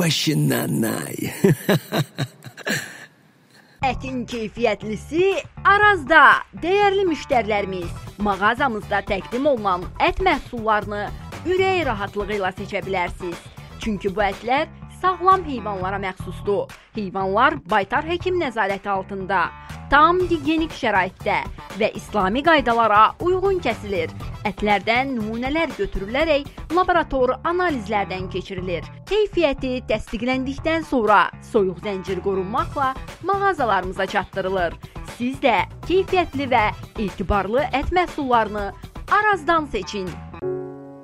başından ay. Ətin keyfiyyətlisi Arazda. Dəyərli müştərilərimiz, mağazamızda təqdim olunan ət məhsullarını ürək rahatlığı ilə seçə bilərsiniz. Çünki bu ətlər sağlam heyvanlara məxsusdur. Heyvanlar baytar həkim nəzarəti altında, tam gigiyenik şəraitdə və İslami qaydalara uyğun kəsilir. Ətlərdən nümunələr götürülərək laborator analizlərdən keçirilir. Keyfiyyəti təsdiqləndikdən sonra soyuq zəncir qorunmaqla mağazalarımıza çatdırılır. Siz də keyfiyyətli və etibarlı ət məhsullarını Arazdan seçin.